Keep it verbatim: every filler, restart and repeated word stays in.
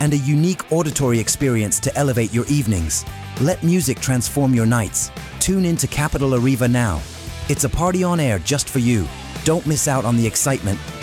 and a unique auditory experience to elevate your evenings. Let music transform your nights. Tune into Capital Arriva now. It's a party on air just for you. Don't miss out on the excitement